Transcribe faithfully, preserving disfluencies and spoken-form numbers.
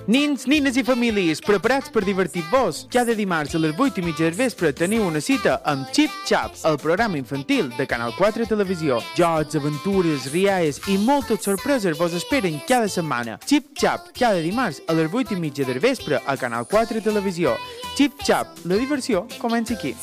Nins, nines i famílies, preparats per divertir-vos? Cada dimarts a les vuit i mitja del vespre teniu una cita amb Chip Chap, el programa infantil de Canal quatre Televisió. Jocs, aventures, rialles i moltes sorpreses vos esperen cada setmana. Chip Chap, cada dimarts a les vuit i mitja del vespre a Canal quatre Televisió. Chip Chap, la diversió comença aquí.